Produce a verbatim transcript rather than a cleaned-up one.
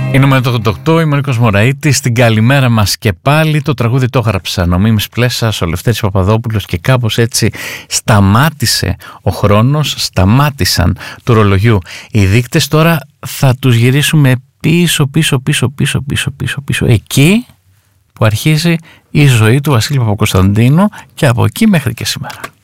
Είναι με το ογδόντα οκτώ, είμαι ο Νίκος Μωραΐτης. Στην καλημέρα μας και πάλι. Το τραγούδι το έγραψαν ο Μίμης Πλέσας, ο Λευτέρης Παπαδόπουλος και κάπως έτσι σταμάτησε ο χρόνος, σταμάτησαν του ρολογιού οι δείκτες. Τώρα θα τους γυρίσουμε πίσω, πίσω, πίσω, πίσω, πίσω, πίσω, πίσω, εκεί που αρχίζει η ζωή του Βασίλη Παπακοσταντίνου και από εκεί μέχρι και σήμερα.